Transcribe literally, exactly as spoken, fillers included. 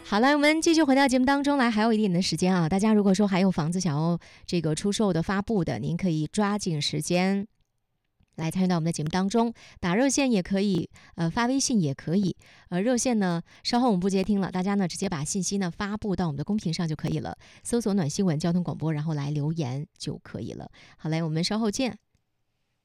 好了，我们继续回到节目当中来，还有一点的时间啊，大家如果说还有房子想要这个出售的、发布的，您可以抓紧时间来参与到我们的节目当中，打热线也可以，呃，发微信也可以。呃，热线呢，稍后我们不接听了，大家呢直接把信息呢发布到我们的公屏上就可以了，搜索"暖新闻交通广播"，然后来留言就可以了。好嘞，我们稍后见。